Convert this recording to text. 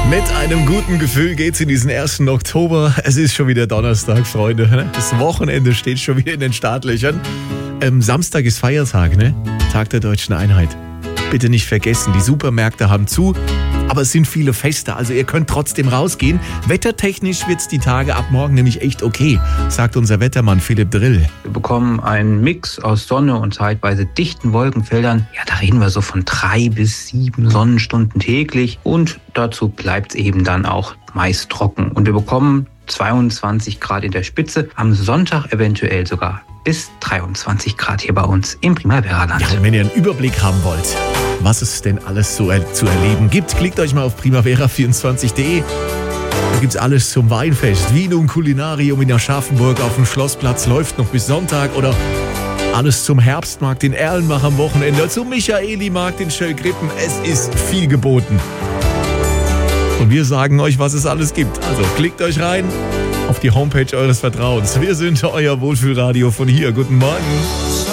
Mit einem guten Gefühl geht's in diesen 1. Oktober. Es ist schon wieder Donnerstag, Freunde. Das Wochenende steht schon wieder in den Startlöchern. Samstag ist Feiertag, ne? Tag der Deutschen Einheit. Bitte nicht vergessen, die Supermärkte haben zu, aber es sind viele Feste, also ihr könnt trotzdem rausgehen. Wettertechnisch wird's die Tage ab morgen nämlich echt okay, sagt unser Wettermann Philipp Drill. Wir bekommen einen Mix aus Sonne und zeitweise dichten Wolkenfeldern. Ja, da reden wir so von 3 bis 7 Sonnenstunden täglich und dazu bleibt's eben dann auch meist trocken. Und wir bekommen 22 Grad in der Spitze, am Sonntag eventuell sogar bis 23 Grad hier bei uns im Primavera-Land. Ja, und wenn ihr einen Überblick haben wollt, was es denn alles so zu erleben gibt, klickt euch mal auf primavera24.de. Da gibt's alles zum Weinfest. Vinum Culinarium in Aschaffenburg auf dem Schlossplatz läuft noch bis Sonntag oder alles zum Herbstmarkt in Erlenbach am Wochenende, zum Michaeli-Markt in Schöllgrippen. Es ist viel geboten. Und wir sagen euch, was es alles gibt. Also klickt euch rein auf die Homepage eures Vertrauens. Wir sind euer Wohlfühlradio von hier. Guten Morgen.